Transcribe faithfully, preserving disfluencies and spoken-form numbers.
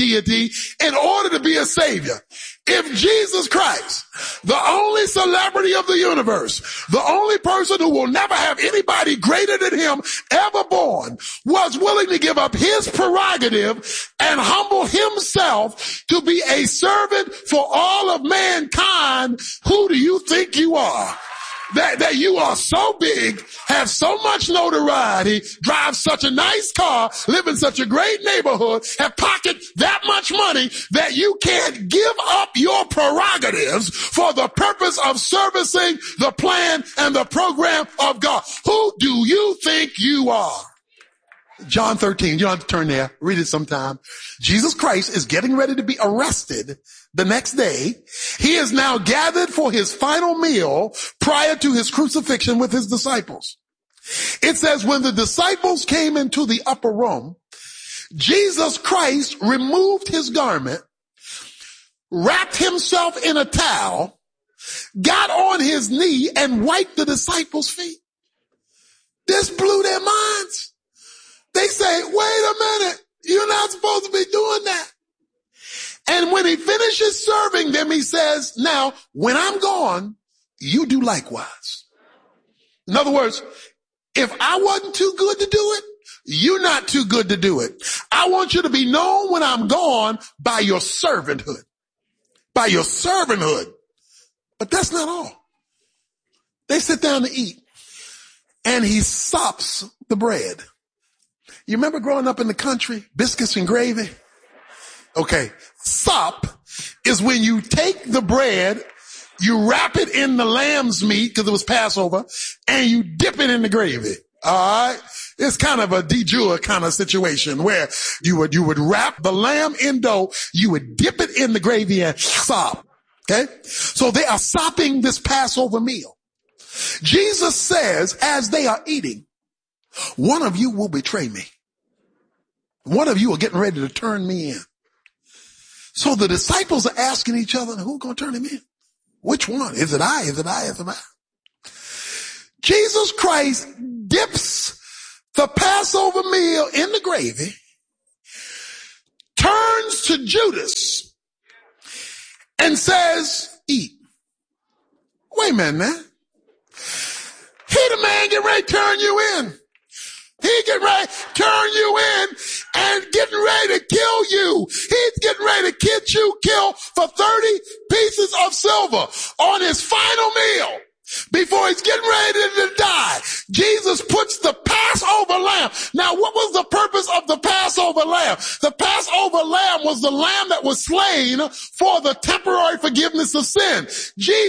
deity in order to be a savior. If Jesus Christ, the only celebrity of the universe, the only person who will never have anybody greater than him ever born, was willing to give up his prerogative and humble himself to be a servant for all of mankind, who do you think you are? That, that you are so big, have so much notoriety, drive such a nice car, live in such a great neighborhood, have pocket that much money that you can't give up your prerogatives for the purpose of servicing the plan and the program of God. Who do you think you are? John thirteen, you don't have to turn there, read it sometime. Jesus Christ is getting ready to be arrested the next day. He is now gathered for his final meal prior to his crucifixion with his disciples. It says, when the disciples came into the upper room, Jesus Christ removed his garment, wrapped himself in a towel, got on his knee and wiped the disciples' feet. This blew their minds. They say, wait a minute, you're not supposed to be doing that. And when he finishes serving them, he says, now, when I'm gone, you do likewise. In other words, if I wasn't too good to do it, you're not too good to do it. I want you to be known when I'm gone by your servanthood. By your servanthood. But that's not all. They sit down to eat, and he sops the bread. You remember growing up in the country, biscuits and gravy? Okay, sop is when you take the bread, you wrap it in the lamb's meat because it was Passover, and you dip it in the gravy. All right, it's kind of a de jure kind of situation where you would you would wrap the lamb in dough, you would dip it in the gravy and sop. Okay, so they are sopping this Passover meal. Jesus says, as they are eating, one of you will betray me. One of you are getting ready to turn me in. So the disciples are asking each other, who's going to turn him in? Which one? Is it I? Is it I? Is it I? Jesus Christ dips the Passover meal in the gravy, turns to Judas and says, eat. Wait a minute, man. He the man getting ready to turn you in. He getting ready to turn you in and getting ready to kill you. He's getting ready to get you killed for thirty pieces of silver on his final meal. Before he's getting ready to die, Jesus puts the Passover lamb. Now, what was the purpose of the Passover lamb? The Passover lamb was the lamb that was slain for the temporary forgiveness of sin. Jesus